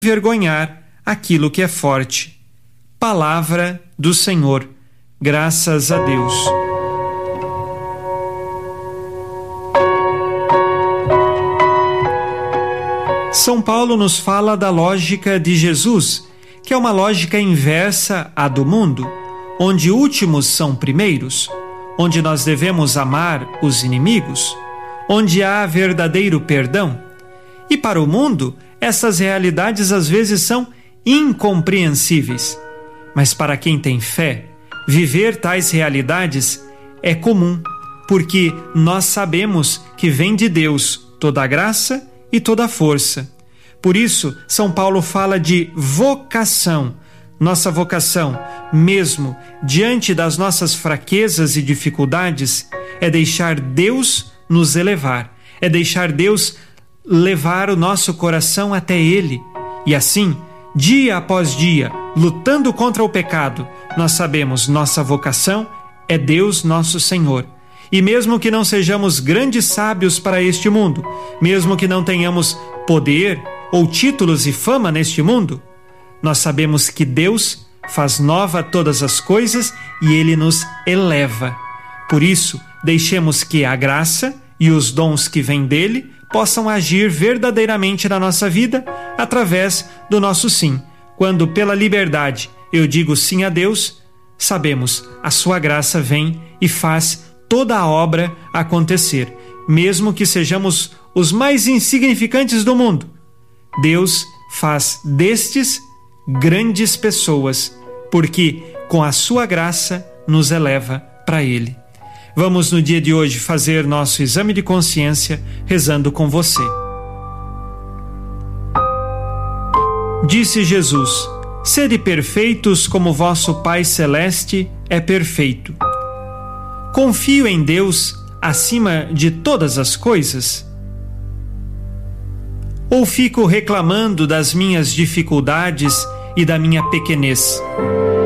envergonhar aquilo que é forte. Palavra do Senhor. Graças a Deus. São Paulo nos fala da lógica de Jesus, que é uma lógica inversa à do mundo, onde últimos são primeiros, onde nós devemos amar os inimigos, onde há verdadeiro perdão. E para o mundo, essas realidades às vezes são incompreensíveis. Mas para quem tem fé, viver tais realidades é comum, porque nós sabemos que vem de Deus toda a graça e toda a força. Por isso, São Paulo fala de vocação. Nossa vocação, mesmo diante das nossas fraquezas e dificuldades, é deixar Deus nos elevar, é deixar Deus levar o nosso coração até Ele. E assim, dia após dia, lutando contra o pecado, nós sabemos nossa vocação é Deus nosso Senhor. E mesmo que não sejamos grandes sábios para este mundo, mesmo que não tenhamos poder ou títulos e fama neste mundo, nós sabemos que Deus faz nova todas as coisas e Ele nos eleva. Por isso, deixemos que a graça e os dons que vêm dele possam agir verdadeiramente na nossa vida através do nosso sim. Quando pela liberdade eu digo sim a Deus, sabemos a sua graça vem e faz toda a obra acontecer. Mesmo que sejamos os mais insignificantes do mundo, Deus faz destes grandes pessoas, porque com a sua graça nos eleva para Ele. Vamos no dia de hoje fazer nosso exame de consciência rezando com você. Disse Jesus: sede perfeitos como vosso Pai Celeste é perfeito. Confio em Deus acima de todas as coisas? Ou fico reclamando das minhas dificuldades e da minha pequenez?